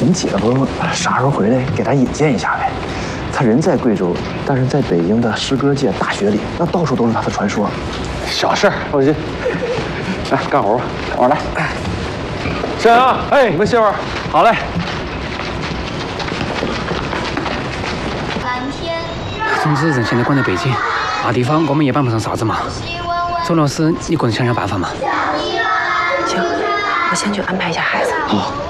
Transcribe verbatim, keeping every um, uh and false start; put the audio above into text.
们姐夫啥时候回来给他引荐一下呗？他人在贵州，但是在北京的诗歌界大学里，那到处都是他的传说。 小事儿，放心。来干活吧，干活来。沈阳，哎，你们歇会儿。好嘞。 蓝天。 总之，人现在关在北京，那地方我们也帮不上啥子忙。周老师，你个人想想办法嘛。 行，我先去安排一下孩子。 好。